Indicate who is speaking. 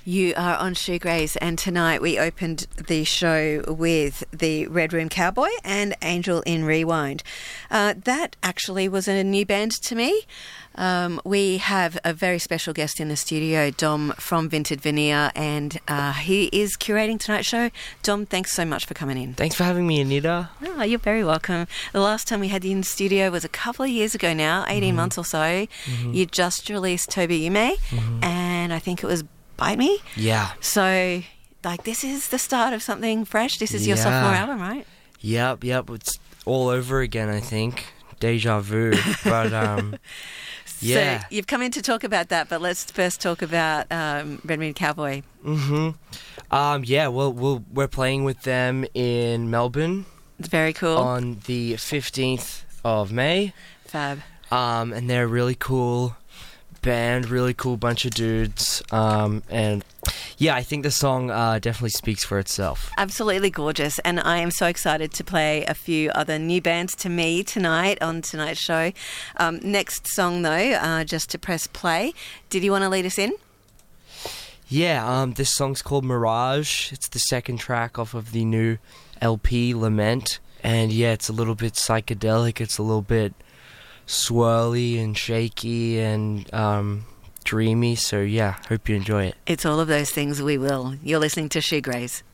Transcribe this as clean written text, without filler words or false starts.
Speaker 1: You are on Shoegraze, and tonight we opened the show with the Red Room Cowboy and Angel in Rewind. That actually was a new band to me. We have a very special guest in the studio, Dom from Vinted Veneer, and he is curating tonight's show. Dom, thanks so much for coming in.
Speaker 2: Thanks for having me, Anita.
Speaker 1: Oh, you're very welcome. The last time we had you in the studio was a couple of years ago now, 18 months or so. Mm-hmm. You just released Toby Yume, and I think it was Bite Me.
Speaker 2: Yeah.
Speaker 1: So, this is the start of something fresh. This is your sophomore album, right?
Speaker 2: Yep. It's all over again, I think. Deja vu. But, yeah.
Speaker 1: So, you've come in to talk about that, but let's first talk about Red Room Cowboy.
Speaker 2: We're playing with them in Melbourne.
Speaker 1: It's very cool.
Speaker 2: On the 15th of May.
Speaker 1: Fab.
Speaker 2: And they're really cool band, really cool bunch of dudes, and yeah, I think the song definitely speaks for itself.
Speaker 1: Absolutely gorgeous, and I am so excited to play a few other new bands to me tonight on tonight's show. Next song though, just to press play, did you want to lead us in?
Speaker 2: Yeah, this song's called Mirage. It's the second track off of the new LP Lament, and yeah, it's a little bit psychedelic, it's a little bit swirly and shaky and dreamy, so yeah, hope you enjoy it.
Speaker 1: It's all of those things. We will. You're listening to Shoegraze.